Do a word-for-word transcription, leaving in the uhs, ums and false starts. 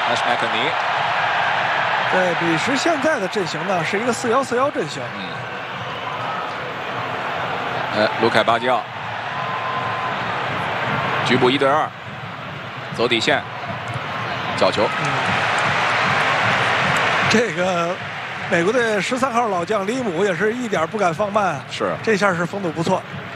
那是麦肯尼。 对，比时现在的阵型呢是一个四幺四幺阵型。 嗯。呃，卢凯巴基奥，局部一对二，走底线，角球。 嗯、这个美国队十三号老将里姆也是一点不敢放慢， 是， 这下是风度不错。